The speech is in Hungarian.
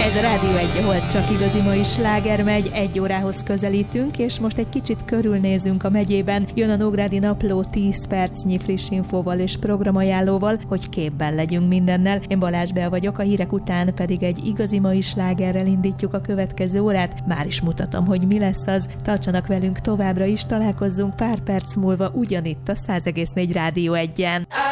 Ez a Rádió 1, ahol csak igazi mai sláger megy, 1 órához közelítünk, és most egy kicsit körülnézünk a megyében. Jön a Nógrádi Napló 10 percnyi friss infóval és programajánlóval, hogy képben legyünk mindennel. Én Balázs Bea vagyok, a hírek után pedig egy igazi mai slágerrel indítjuk a következő órát. Már is mutatom, hogy mi lesz az. Tartsanak velünk továbbra is, találkozzunk pár perc múlva ugyanitt a 100,4 Rádió 1-en.